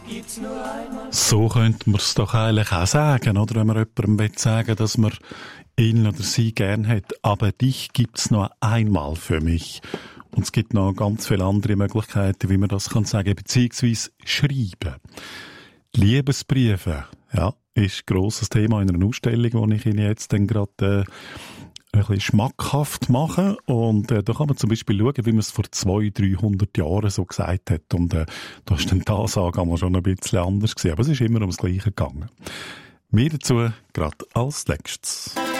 So könnte man es doch eigentlich auch sagen, oder? Wenn man jemandem sagen will, dass man ihn oder sie gern hat. Aber dich gibt's noch einmal für mich. Und es gibt noch ganz viele andere Möglichkeiten, wie man das kann sagen, beziehungsweise schreiben. Liebesbriefe, ja, ist ein grosses Thema in einer Ausstellung, die ich Ihnen jetzt dann gerade ein bisschen schmackhaft mache. Und da kann man zum Beispiel schauen, wie man es vor 200-300 Jahren so gesagt hat. Und da ist dann die Ansage schon ein bisschen anders gewesen. Aber es ist immer ums Gleiche gegangen. Mehr dazu gerade als nächstes.